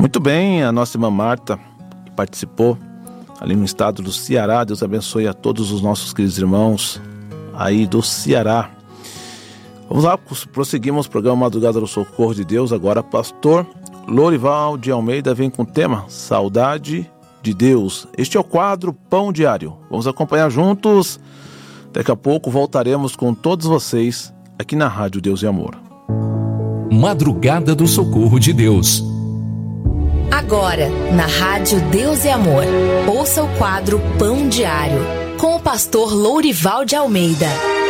Muito bem, a nossa irmã Marta, que participou ali no estado do Ceará. Deus abençoe a todos os nossos queridos irmãos aí do Ceará. Vamos lá, prosseguimos o programa Madrugada do Socorro de Deus. Agora, pastor Lourival de Almeida vem com o tema Saudade de Deus. Este é o quadro Pão Diário. Vamos acompanhar juntos. Daqui a pouco voltaremos com todos vocês aqui na Rádio Deus e Amor. Madrugada do Socorro de Deus. Agora, na Rádio Deus e Amor, ouça o quadro Pão Diário, com o pastor Lourival de Almeida.